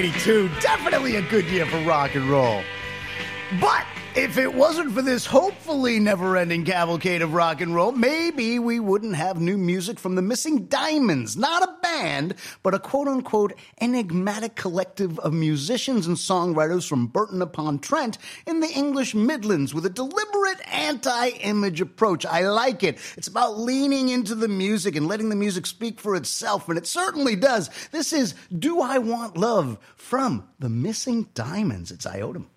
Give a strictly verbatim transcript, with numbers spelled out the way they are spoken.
eighty-two, definitely a good year for rock and roll. But if it wasn't for this hopefully never-ending cavalcade of rock and roll, maybe we wouldn't have new music from the Missing Diamonds. Not a band, but a quote-unquote enigmatic collective of musicians and songwriters from Burton-upon-Trent in the English Midlands with a deliberate anti-image approach. I like it. It's about leaning into the music and letting the music speak for itself, and it certainly does. This is Do I Want Love from the Missing Diamonds. It's Iotum.